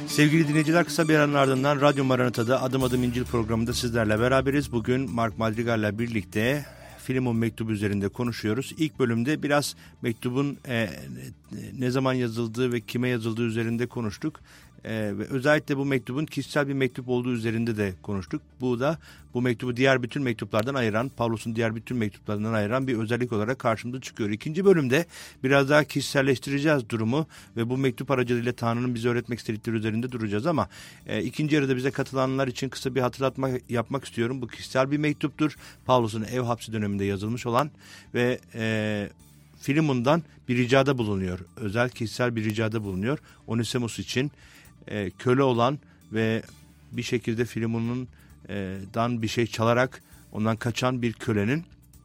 Sevgili dinleyiciler, kısa bir aranın ardından Radyo Maranata'da Adım Adım İncil programında sizlerle beraberiz. Bugün Mark Madrigal'le birlikte Filemon mektubu üzerinde konuşuyoruz. İlk bölümde biraz mektubun ne zaman yazıldığı ve kime yazıldığı üzerinde konuştuk. Ve özellikle bu mektubun kişisel bir mektup olduğu üzerinde de konuştuk. Bu mektubu diğer bütün mektuplardan ayıran, Pavlus'un diğer bütün mektuplarından ayıran bir özellik olarak karşımıza çıkıyor. İkinci bölümde biraz daha kişiselleştireceğiz durumu ve bu mektup aracılığıyla Tanrı'nın bize öğretmek istedikleri üzerinde duracağız ama ikinci yarıda bize katılanlar için kısa bir hatırlatma yapmak istiyorum. Bu kişisel bir mektuptur. Pavlus'un ev hapsi döneminde yazılmış olan ve Filemon'dan bir ricada bulunuyor. Özel kişisel bir ricada bulunuyor. Onesimus için köle olan ve bir şekilde Filemon'dan bir şey çalarak ondan kaçan bir kölenin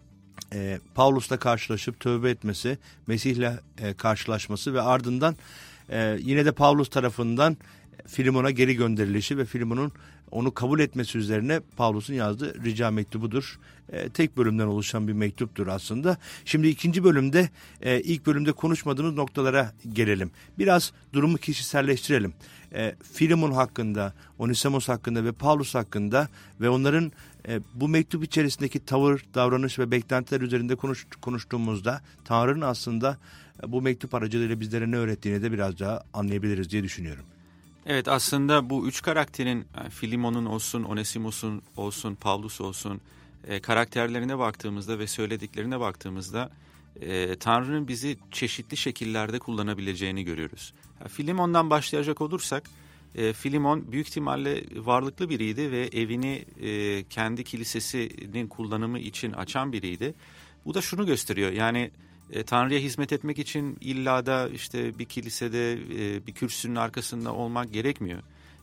Pavlus'la karşılaşıp tövbe etmesi, Mesih'le karşılaşması ve ardından yine de Pavlus tarafından Filemon'a geri gönderilişi ve Filemon'un onu kabul etmesi üzerine Pavlus'un yazdığı rica mektubudur. Tek bölümden oluşan bir mektuptur aslında. Şimdi ikinci bölümde ilk bölümde konuşmadığımız noktalara gelelim. Biraz durumu kişiselleştirelim. Filemon hakkında, Onesimus hakkında ve Pavlus hakkında ve onların bu mektup içerisindeki tavır, davranış ve beklentiler üzerinde konuştuğumuzda Tanrı'nın aslında bu mektup aracılığıyla bizlere ne öğrettiğini de biraz daha anlayabiliriz diye düşünüyorum. Evet, aslında bu üç karakterin, Filemon'un olsun, Onesimus'un olsun, Pavlus olsun, karakterlerine baktığımızda ve söylediklerine baktığımızda Tanrı'nın bizi çeşitli şekillerde kullanabileceğini görüyoruz. Filemon'dan başlayacak olursak, Filemon büyük ihtimalle varlıklı biriydi ve evini kendi kilisesinin kullanımı için açan biriydi. Bu da şunu gösteriyor, yani Tanrı'ya hizmet etmek için illa da işte bir kilisede bir kürsünün arkasında olmak gerekmiyor.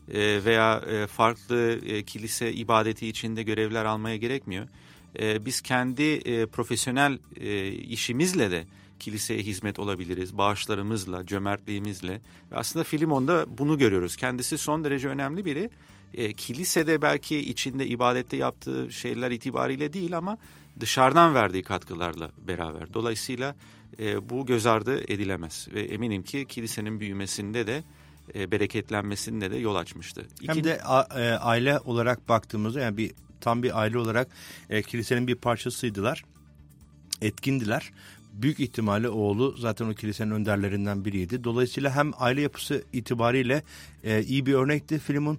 Veya farklı kilise ibadeti içinde görevler almaya gerekmiyor. Biz kendi profesyonel işimizle de kiliseye hizmet olabiliriz. Bağışlarımızla, cömertliğimizle. Ve aslında Filemon'da bunu görüyoruz. Kendisi son derece önemli biri. Kilisede belki içinde ibadette yaptığı şeyler itibariyle değil ama dışarıdan verdiği katkılarla beraber. Dolayısıyla bu göz ardı edilemez. Ve eminim ki kilisenin büyümesinde de bereketlenmesinde de yol açmıştı. Hem de aile olarak baktığımızda, yani tam bir aile olarak kilisenin bir parçasıydılar. Etkindiler. Büyük ihtimalle oğlu zaten o kilisenin önderlerinden biriydi. Dolayısıyla hem aile yapısı itibariyle iyi bir örnekti Filemon,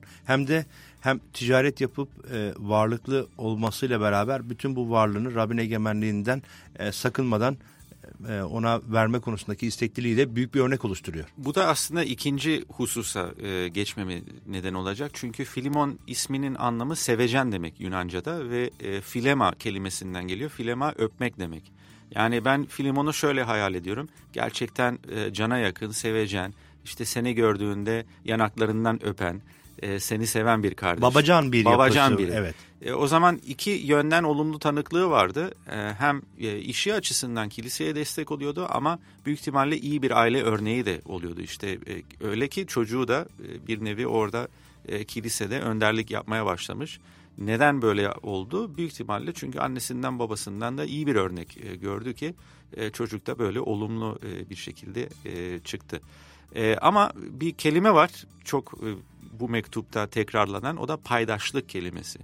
hem ticaret yapıp varlıklı olmasıyla beraber bütün bu varlığını Rabbin egemenliğinden sakınmadan ona verme konusundaki istekliliği de büyük bir örnek oluşturuyor. Bu da aslında ikinci hususa geçmeme neden olacak. Çünkü Filemon isminin anlamı sevecen demek Yunanca'da ve filema kelimesinden geliyor. Filema öpmek demek. Yani ben Filemon'u şöyle hayal ediyorum. Gerçekten cana yakın, sevecen, işte seni gördüğünde yanaklarından öpen, seni seven bir kardeş. Babacan bir yapısı. Biri. Evet. O zaman iki yönden olumlu tanıklığı vardı. Hem işi açısından kiliseye destek oluyordu ama büyük ihtimalle iyi bir aile örneği de oluyordu. İşte öyle ki çocuğu da bir nevi orada kilisede önderlik yapmaya başlamış. Neden böyle oldu? Büyük ihtimalle çünkü annesinden babasından da iyi bir örnek gördü ki çocuk da böyle olumlu bir şekilde çıktı. Ama bir kelime var çok bu mektupta tekrarlanan, o da paydaşlık kelimesi.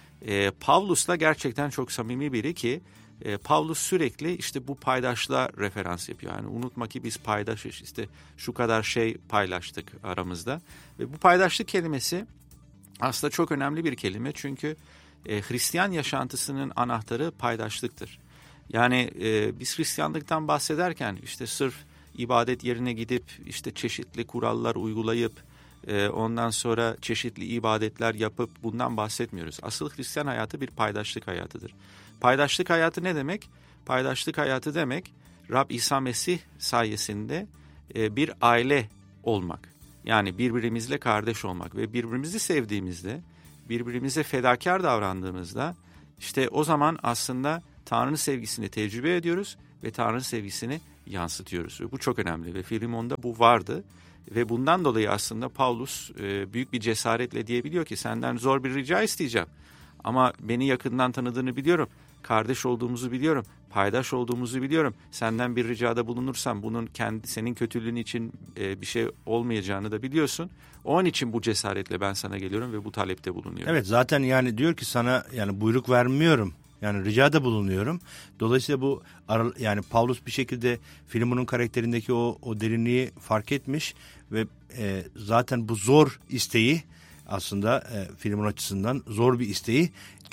Pavlus'la gerçekten çok samimi biri ki Pavlus sürekli işte bu paydaşlığa referans yapıyor. Yani unutma ki biz paydaşız, işte şu kadar şey paylaştık aramızda. Ve bu paydaşlık kelimesi aslında çok önemli bir kelime çünkü Hristiyan yaşantısının anahtarı paydaşlıktır. Yani biz Hristiyanlıktan bahsederken işte sırf ibadet yerine gidip işte çeşitli kurallar uygulayıp ondan sonra çeşitli ibadetler yapıp bundan bahsetmiyoruz. Asıl Hristiyan hayatı bir paydaşlık hayatıdır. Paydaşlık hayatı ne demek? Paydaşlık hayatı demek Rab İsa Mesih sayesinde bir aile olmak. Yani birbirimizle kardeş olmak ve birbirimizi sevdiğimizde, birbirimize fedakar davrandığımızda işte o zaman aslında Tanrı'nın sevgisini tecrübe ediyoruz ve Tanrı'nın sevgisini yansıtıyoruz. Ve bu çok önemli ve Filemon'da bu vardı ve bundan dolayı aslında Pavlus büyük bir cesaretle diyebiliyor ki senden zor bir rica isteyeceğim ama beni yakından tanıdığını biliyorum, kardeş olduğumuzu biliyorum. paydaş olduğumuzu biliyorum. Senden bir ricada bulunursam bunun senin kötülüğün için bir şey olmayacağını da biliyorsun. Onun için bu cesaretle ben sana geliyorum ve bu talepte bulunuyorum. Evet, zaten yani diyor ki sana yani buyruk vermiyorum. Yani ricada bulunuyorum. Dolayısıyla bu yani Pavlus bir şekilde Filemon'un karakterindeki o derinliği fark etmiş ve zaten bu zor isteği aslında Filemon açısından zor bir isteği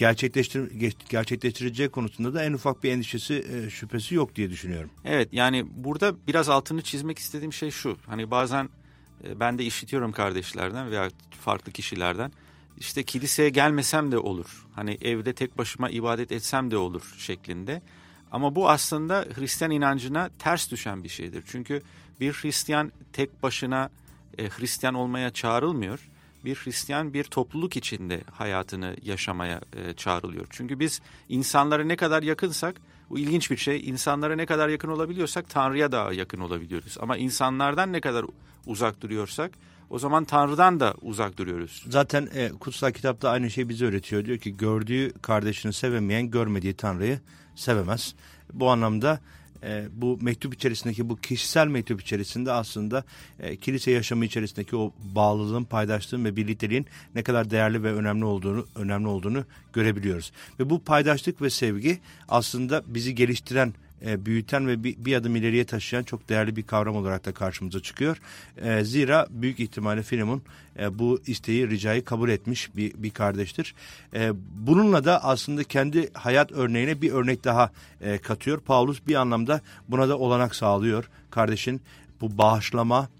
gerçekleştireceği konusunda da en ufak bir endişesi, şüphesi yok diye düşünüyorum. Evet, yani burada biraz altını çizmek istediğim şey şu. Hani bazen ben de işitiyorum kardeşlerden veya farklı kişilerden. İşte kiliseye gelmesem de olur. Hani evde tek başıma ibadet etsem de olur şeklinde. Ama bu aslında Hristiyan inancına ters düşen bir şeydir. Çünkü bir Hristiyan tek başına Hristiyan olmaya çağrılmıyor. Bir Hristiyan bir topluluk içinde hayatını yaşamaya çağrılıyor. Çünkü biz insanlara ne kadar yakınsak, bu ilginç bir şey, insanlara ne kadar yakın olabiliyorsak Tanrı'ya daha yakın olabiliyoruz. Ama insanlardan ne kadar uzak duruyorsak o zaman Tanrı'dan da uzak duruyoruz. Zaten kutsal kitapta aynı şey bize öğretiyor. Diyor ki gördüğü kardeşini sevemeyen görmediği Tanrı'yı sevemez. Bu anlamda bu mektup içerisindeki, bu kişisel mektup içerisinde aslında kilise yaşamı içerisindeki o bağlılığın, paydaşlığın ve birlikteliğin ne kadar değerli ve önemli olduğunu görebiliyoruz. Ve bu paydaşlık ve sevgi aslında bizi geliştiren, büyüten ve bir adım ileriye taşıyan çok değerli bir kavram olarak da karşımıza çıkıyor. Zira büyük ihtimalle Filemon bu isteği, ricayı kabul etmiş bir kardeştir. Bununla da aslında kendi hayat örneğine bir örnek daha katıyor. Pavlus bir anlamda buna da olanak sağlıyor. Kardeşin bu bağışlama,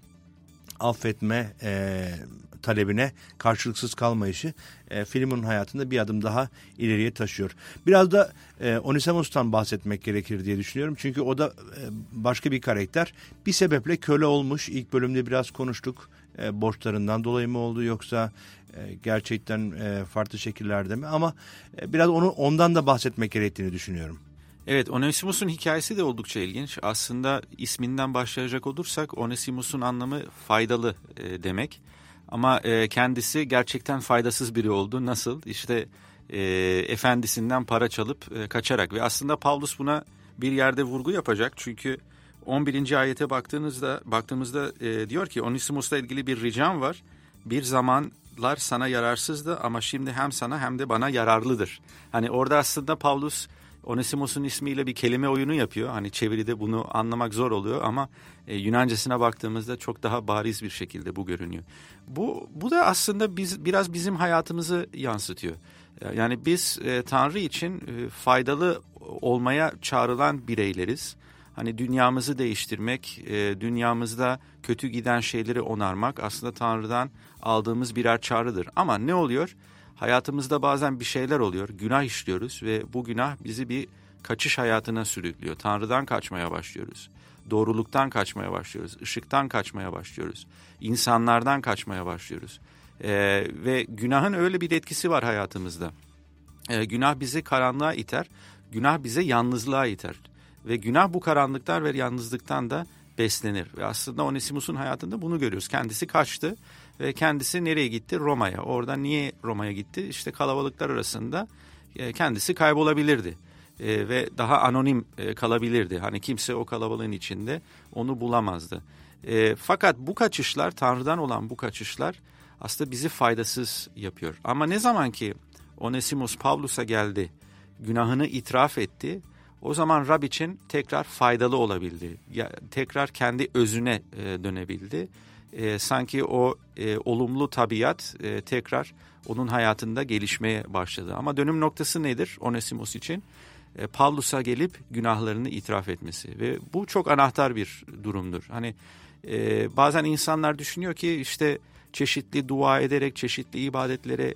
affetme talebine karşılıksız kalmayışı Filemon'un hayatında bir adım daha ileriye taşıyor. Biraz da Onesimus'tan bahsetmek gerekir diye düşünüyorum. Çünkü o da başka bir karakter. Bir sebeple köle olmuş. İlk bölümde biraz konuştuk. Borçlarından dolayı mı oldu yoksa gerçekten farklı şekillerde mi? Ama biraz ondan da bahsetmek gerektiğini düşünüyorum. Evet, Onesimus'un hikayesi de oldukça ilginç. Aslında isminden başlayacak olursak Onesimus'un anlamı faydalı demek. Ama kendisi gerçekten faydasız biri oldu. Nasıl? İşte efendisinden para çalıp kaçarak. Ve aslında Pavlus buna bir yerde vurgu yapacak. Çünkü 11. ayete baktığımızda diyor ki Onesimus'la ilgili bir ricam var. Bir zamanlar sana yararsızdı ama şimdi hem sana hem de bana yararlıdır. Hani orada aslında Pavlus Onesimus'un ismiyle bir kelime oyunu yapıyor. Hani çeviride bunu anlamak zor oluyor ama Yunancasına baktığımızda çok daha bariz bir şekilde bu görünüyor. Bu da aslında biraz bizim hayatımızı yansıtıyor. Yani biz Tanrı için faydalı olmaya çağrılan bireyleriz. Hani dünyamızı değiştirmek, dünyamızda kötü giden şeyleri onarmak aslında Tanrı'dan aldığımız birer çağrıdır. Ama ne oluyor? Hayatımızda bazen bir şeyler oluyor, günah işliyoruz ve bu günah bizi bir kaçış hayatına sürüklüyor. Tanrı'dan kaçmaya başlıyoruz, doğruluktan kaçmaya başlıyoruz, ışıktan kaçmaya başlıyoruz, insanlardan kaçmaya başlıyoruz. Ve günahın öyle bir etkisi var hayatımızda. Günah bizi karanlığa iter, günah bize yalnızlığa iter. Ve günah bu karanlıktan ve yalnızlıktan da beslenir. Ve aslında Onesimus'un hayatında bunu görüyoruz. Kendisi kaçtı ve kendisi nereye gitti? Roma'ya. Orada niye Roma'ya gitti? İşte kalabalıklar arasında kendisi kaybolabilirdi. Ve daha anonim kalabilirdi. Hani kimse o kalabalığın içinde onu bulamazdı. Fakat bu kaçışlar, Tanrı'dan olan bu kaçışlar aslında bizi faydasız yapıyor. Ama ne zaman ki Onesimus Pavlus'a geldi, günahını itiraf etti, o zaman Rab için tekrar faydalı olabildi. Tekrar kendi özüne dönebildi. Sanki o olumlu tabiat tekrar onun hayatında gelişmeye başladı. Ama dönüm noktası nedir Onesimus için? Pavlus'a gelip günahlarını itiraf etmesi. Ve bu çok anahtar bir durumdur. Hani bazen insanlar düşünüyor ki işte çeşitli dua ederek, çeşitli ibadetlere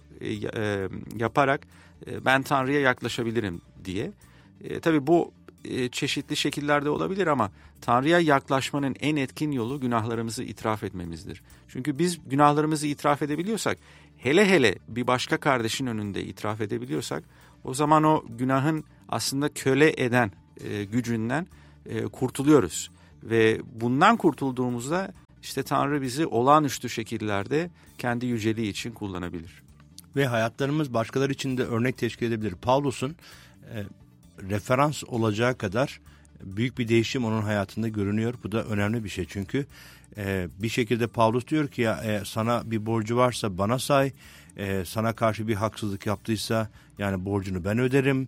yaparak ben Tanrı'ya yaklaşabilirim diye. Tabii bu çeşitli şekillerde olabilir ama Tanrı'ya yaklaşmanın en etkin yolu günahlarımızı itiraf etmemizdir. Çünkü biz günahlarımızı itiraf edebiliyorsak, hele bir başka kardeşin önünde itiraf edebiliyorsak, o zaman o günahın aslında köle eden gücünden kurtuluyoruz. Ve bundan kurtulduğumuzda işte Tanrı bizi olağanüstü şekillerde kendi yüceliği için kullanabilir. Ve hayatlarımız başkaları için de örnek teşkil edebilir. Pavlus'un referans olacağı kadar büyük bir değişim onun hayatında görünüyor. Bu da önemli bir şey çünkü bir şekilde Pavlus diyor ki sana bir borcu varsa bana say, sana karşı bir haksızlık yaptıysa yani borcunu ben öderim.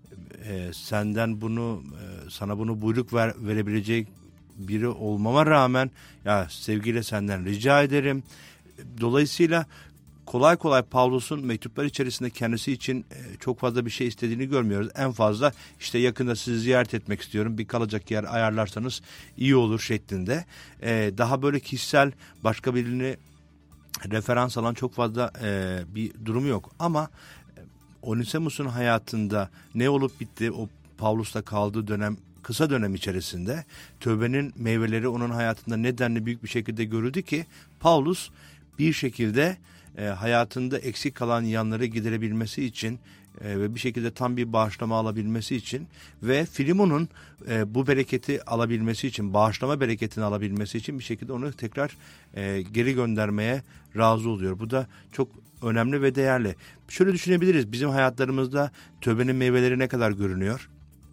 Senden bunu sana bunu buyruk verebilecek biri olmama rağmen ya sevgiyle senden rica ederim. Dolayısıyla kolay kolay Pavlus'un mektuplar içerisinde kendisi için çok fazla bir şey istediğini görmüyoruz. En fazla işte yakında sizi ziyaret etmek istiyorum, bir kalacak yer ayarlarsanız iyi olur şeklinde. Daha böyle kişisel başka birini referans alan çok fazla bir durum yok. Ama Onesimus'un hayatında ne olup bitti, o Pavlus'ta kaldığı dönem, kısa dönem içerisinde tövbenin meyveleri onun hayatında nedenli büyük bir şekilde görüldü ki Pavlus bir şekilde hayatında eksik kalan yanları giderebilmesi için ve bir şekilde tam bir bağışlama alabilmesi için ve Filemon'un bu bereketi alabilmesi için, bağışlama bereketini alabilmesi için bir şekilde onu tekrar geri göndermeye razı oluyor. Bu da çok önemli ve değerli. Şöyle düşünebiliriz, bizim hayatlarımızda tövbenin meyveleri ne kadar görünüyor?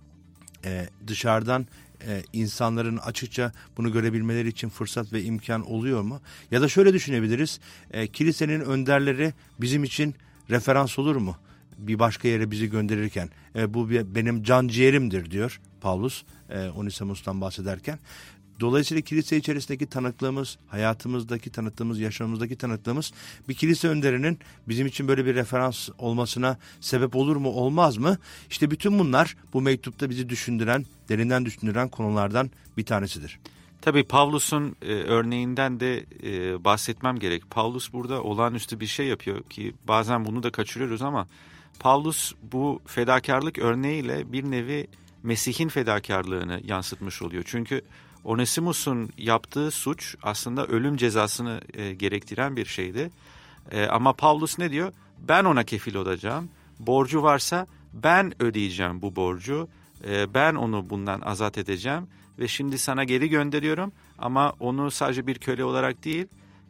Dışarıdan insanların açıkça bunu görebilmeleri için fırsat ve imkan oluyor mu? Ya da şöyle düşünebiliriz, kilisenin önderleri bizim için referans olur mu? Bir başka yere bizi gönderirken bu benim can ciğerimdir diyor Pavlus Onesimus'tan bahsederken. Dolayısıyla kilise içerisindeki tanıklığımız, hayatımızdaki tanıklığımız, yaşamımızdaki tanıklığımız bir kilise önderinin bizim için böyle bir referans olmasına sebep olur mu, olmaz mı? İşte bütün bunlar bu mektupta bizi düşündüren, derinden düşündüren konulardan bir tanesidir. Tabii Pavlus'un örneğinden de bahsetmem gerek. Pavlus burada olağanüstü bir şey yapıyor ki bazen bunu da kaçırıyoruz ama Pavlus bu fedakarlık örneğiyle bir nevi Mesih'in fedakarlığını yansıtmış oluyor. Çünkü Onesimus'un yaptığı suç aslında ölüm cezasını gerektiren bir şeydi. Ama Pavlus ne diyor? Ben ona kefil olacağım. Borcu varsa ben ödeyeceğim bu borcu. Ben onu bundan azat edeceğim. Ve şimdi sana geri gönderiyorum. Ama onu sadece bir köle olarak değil,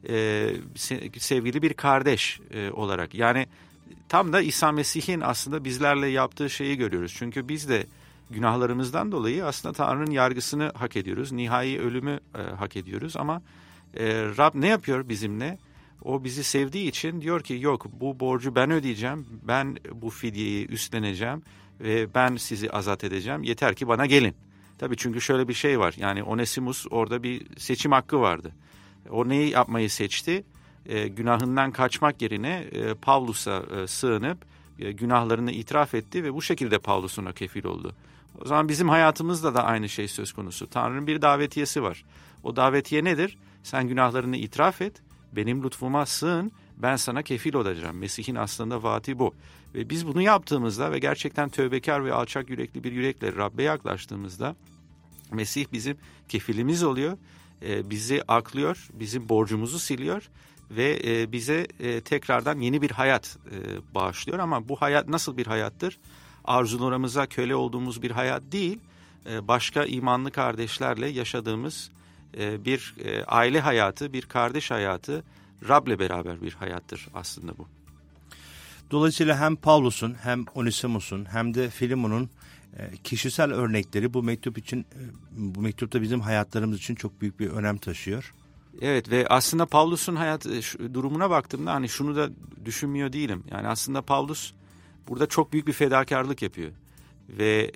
sevgili bir kardeş olarak. Yani tam da İsa Mesih'in aslında bizlerle yaptığı şeyi görüyoruz. Çünkü biz de günahlarımızdan dolayı aslında Tanrı'nın yargısını hak ediyoruz. Nihai ölümü hak ediyoruz ama Rab ne yapıyor bizimle? O bizi sevdiği için diyor ki yok, bu borcu ben ödeyeceğim. Ben bu fidyeyi üstleneceğim ve ben sizi azat edeceğim. Yeter ki bana gelin. Tabii çünkü şöyle bir şey var. Yani Onesimus orada bir seçim hakkı vardı. O neyi yapmayı seçti? Günahından kaçmak yerine Pavlus'a sığınıp günahlarını itiraf etti ve bu şekilde Pavlus'un o kefil oldu. O zaman bizim hayatımızda da aynı şey söz konusu. Tanrı'nın bir davetiyesi var. O davetiye nedir? Sen günahlarını itiraf et, benim lütfuma sığın, ben sana kefil olacağım. Mesih'in aslında vaati bu. Ve biz bunu yaptığımızda ve gerçekten tövbekar ve alçak yürekli bir yürekle Rabbe yaklaştığımızda Mesih bizim kefilimiz oluyor. Bizi aklıyor, bizim borcumuzu siliyor ve bize tekrardan yeni bir hayat bağışlıyor. Ama bu hayat nasıl bir hayattır? Arzularımıza köle olduğumuz bir hayat değil, başka imanlı kardeşlerle yaşadığımız bir aile hayatı, bir kardeş hayatı, Rab'le beraber bir hayattır aslında bu. Dolayısıyla hem Pavlus'un hem Onesimus'un hem de Filemon'un kişisel örnekleri bu mektup için, bu mektupta bizim hayatlarımız için çok büyük bir önem taşıyor. Evet ve aslında Pavlus'un hayat durumuna baktığımda hani şunu da düşünmüyor değilim. Yani aslında Pavlus burada çok büyük bir fedakarlık yapıyor ve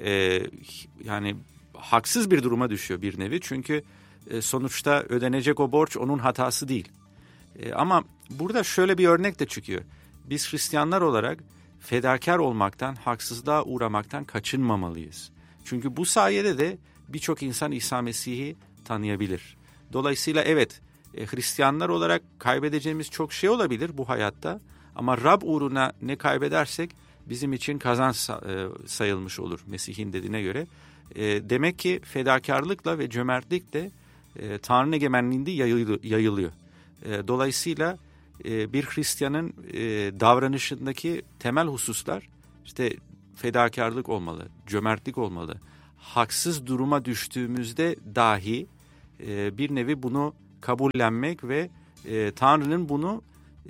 yani haksız bir duruma düşüyor bir nevi. Çünkü sonuçta ödenecek o borç onun hatası değil. Ama burada şöyle bir örnek de çıkıyor. Biz Hristiyanlar olarak fedakar olmaktan, haksızlığa uğramaktan kaçınmamalıyız. Çünkü bu sayede de birçok insan İsa Mesih'i tanıyabilir. Dolayısıyla evet, Hristiyanlar olarak kaybedeceğimiz çok şey olabilir bu hayatta. Ama Rab uğruna ne kaybedersek bizim için kazanç sayılmış olur Mesih'in dediğine göre. Demek ki fedakarlıkla ve cömertlikle Tanrı'nın egemenliğinde yayılıyor. Dolayısıyla bir Hristiyanın davranışındaki temel hususlar işte fedakarlık olmalı, cömertlik olmalı. Haksız duruma düştüğümüzde dahi bir nevi bunu kabullenmek ve Tanrı'nın bunu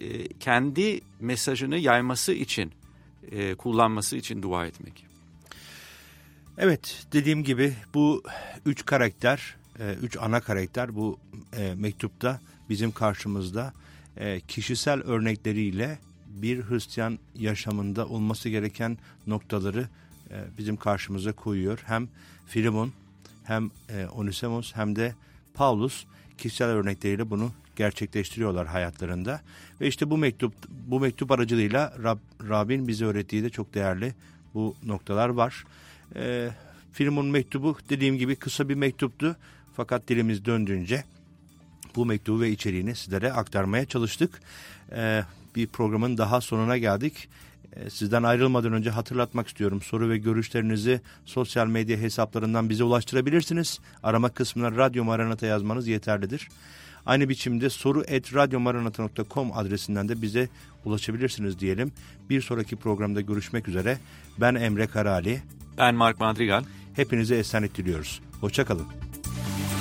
kendi mesajını yayması için, kullanması için dua etmek. Evet, dediğim gibi bu 3 karakter, 3 ana karakter bu mektupta bizim karşımızda kişisel örnekleriyle bir Hristiyan yaşamında olması gereken noktaları bizim karşımıza koyuyor. Hem Filemon, hem Onesimus, hem de Paulus kişisel örnekleriyle bunu gerçekleştiriyorlar hayatlarında. Ve işte bu mektup aracılığıyla Rabbin bize öğrettiği de çok değerli bu noktalar var. Filemon mektubu dediğim gibi kısa bir mektuptu. Fakat dilimiz döndüğünce bu mektubu ve içeriğini sizlere aktarmaya çalıştık. Bir programın daha sonuna geldik. Sizden ayrılmadan önce hatırlatmak istiyorum. Soru ve görüşlerinizi sosyal medya hesaplarından bize ulaştırabilirsiniz. Arama kısmına Radyo Maranata yazmanız yeterlidir. Aynı biçimde soru@radyomaranata.com adresinden de bize ulaşabilirsiniz diyelim. Bir sonraki programda görüşmek üzere. Ben Emre Karali. Ben Mark Madrigal. Hepinize esenlik diliyoruz. Hoşça kalın.